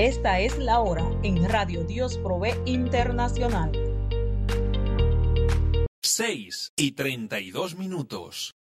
Esta es la hora en Radio Dios Provee Internacional. 6:32.